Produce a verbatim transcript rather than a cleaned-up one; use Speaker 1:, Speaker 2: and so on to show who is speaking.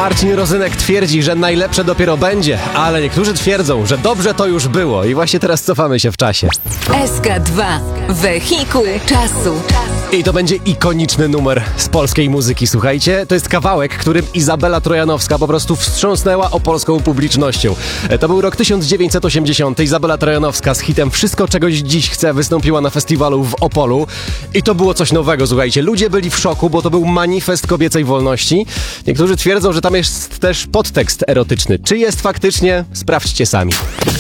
Speaker 1: Marcin Rozynek twierdzi, że najlepsze dopiero będzie, ale niektórzy twierdzą, że dobrze to już było i właśnie teraz cofamy się w czasie.
Speaker 2: S K dwa. Wehikuł czasu.
Speaker 1: I to będzie ikoniczny numer z polskiej muzyki, słuchajcie. To jest kawałek, którym Izabela Trojanowska po prostu wstrząsnęła opolską publicznością. To był rok tysiąc dziewięćset osiemdziesiąty. Izabela Trojanowska z hitem Wszystko, czegoś dziś chcę wystąpiła na festiwalu w Opolu. I to było coś nowego, słuchajcie. Ludzie byli w szoku, bo to był manifest kobiecej wolności. Niektórzy twierdzą, że tam jest też podtekst erotyczny. Czy jest faktycznie? Sprawdźcie sami.